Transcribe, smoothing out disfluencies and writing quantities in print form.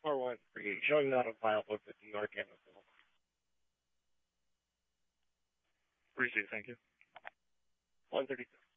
413, showing not on file both at New York and Oklahoma. Appreciate it. Thank you. 136.